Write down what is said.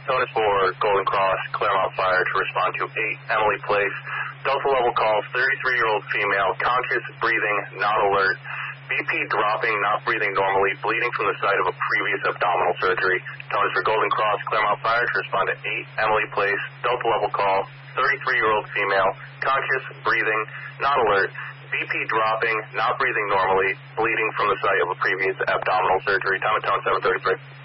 Tone is for Golden Cross, Claremont Fire to respond to 8 Emily Place. Delta level calls, 33-year-old female, conscious, breathing, not alert. BP dropping, not breathing normally, bleeding from the site of a previous abdominal surgery. Tone is for Golden Cross, Claremont Fire to respond to 8 Emily Place. Delta level call, 33-year-old female, conscious, breathing, not alert. BP dropping, not breathing normally, bleeding from the site of a previous abdominal surgery. Time of tone 7:33.